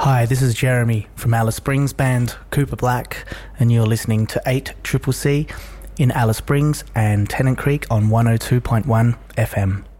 Hi, this is Jeremy from Alice Springs band Cooper Black, and you're listening to 8CCC in Alice Springs and Tennant Creek on 102.1 FM.